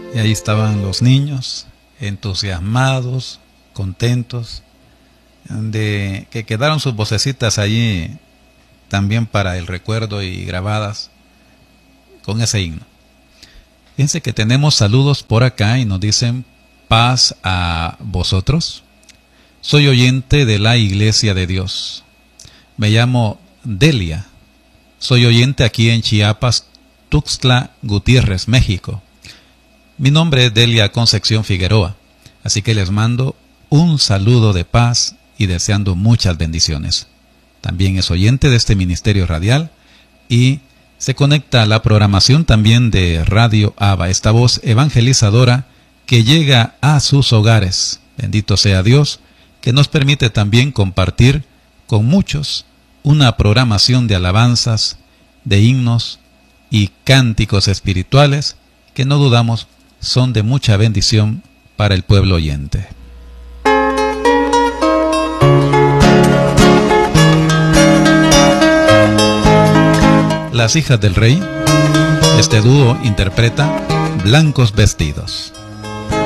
Y ahí estaban los niños, entusiasmados, contentos, de que quedaron sus vocecitas allí también para el recuerdo y grabadas con ese himno. Fíjense que tenemos saludos por acá y nos dicen: paz a vosotros. Soy oyente de la Iglesia de Dios. Me llamo Delia. Soy oyente aquí en Chiapas, Tuxtla Gutiérrez, México. Mi nombre es Delia Concepción Figueroa, así que les mando un saludo de paz y deseando muchas bendiciones. También es oyente de este ministerio radial y se conecta a la programación también de Radio Abba, esta voz evangelizadora que llega a sus hogares. Bendito sea Dios, que nos permite también compartir con muchos una programación de alabanzas, de himnos y cánticos espirituales que no dudamos son de mucha bendición para el pueblo oyente. Las hijas del rey, este dúo interpreta Blancos Vestidos.